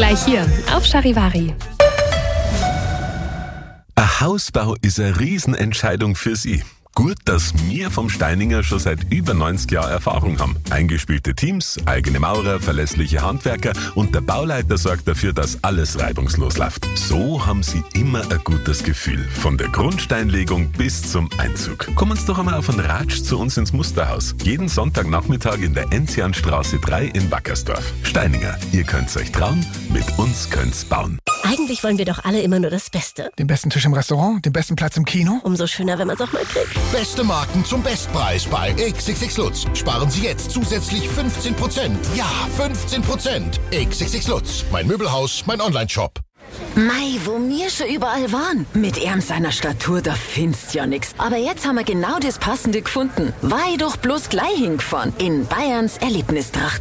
gleich hier auf Charivari. Ein Hausbau ist eine Riesenentscheidung für Sie. Gut, dass wir vom Steininger schon seit über 90 Jahren Erfahrung haben. Eingespielte Teams, eigene Maurer, verlässliche Handwerker und der Bauleiter sorgt dafür, dass alles reibungslos läuft. So haben Sie immer ein gutes Gefühl. Von der Grundsteinlegung bis zum Einzug. Kommen Sie doch einmal auf einen Ratsch zu uns ins Musterhaus. Jeden Sonntagnachmittag in der Enzianstraße 3 in Wackersdorf. Steininger, ihr könnt's euch trauen, mit uns könnt's bauen. Eigentlich wollen wir doch alle immer nur das Beste. Den besten Tisch im Restaurant, den besten Platz im Kino. Umso schöner, wenn man es auch mal kriegt. Beste Marken zum Bestpreis bei XXX Lutz. Sparen Sie jetzt zusätzlich 15%. Ja, 15%. XXX Lutz. Mein Möbelhaus, mein Onlineshop. Mei, wo wir schon überall waren. Mit seiner Statur, da findest ja nix. Aber jetzt haben wir genau das Passende gefunden. Weil doch bloß gleich hingefahren. In Bayerns Erlebnistracht.